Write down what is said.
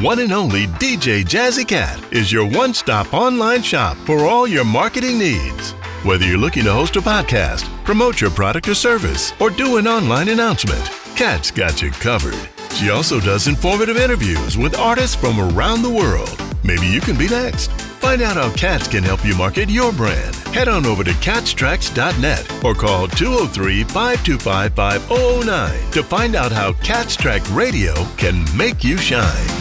one and only DJ Jazzy Cat is your one-stop online shop for all your marketing needs. Whether you're looking to host a podcast, promote your product or service, or do an online announcement, Kat's got you covered. She also does informative interviews with artists from around the world. Maybe you can be next. Find out how Kat's can help you market your brand. Head on over to catstracks.net or call 203-525-5009 to find out how Kat's Track Radio can make you shine.